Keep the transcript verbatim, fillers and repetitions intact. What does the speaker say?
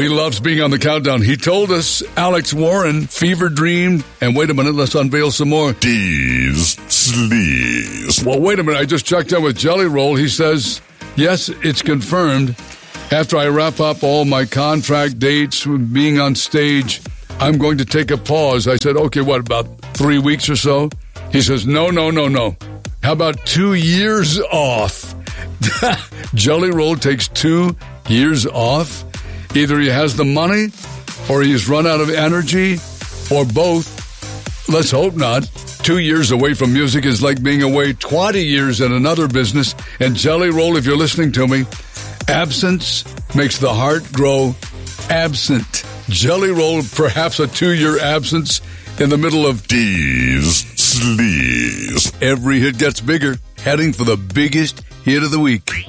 he loves being on the countdown. He told us Alex Warren fever dreamed, and wait a minute, let's unveil some more. D's sleaze. Well, wait a minute, I just checked in with Jelly Roll. He says, yes, it's confirmed. After I wrap up all my contract dates with being on stage, I'm going to take a pause. I said, okay, what, about three weeks or so? He says, no, no, no, no. How about two years off? Jelly Roll takes two years off. Either he has the money, or he's run out of energy, or both. Let's hope not. Two years away from music is like being away twenty years in another business. And Jelly Roll, if you're listening to me, absence makes the heart grow absent. Jelly Roll, perhaps a two-year absence in the middle of D's sleaze. Every hit gets bigger, heading for the biggest hit of the week.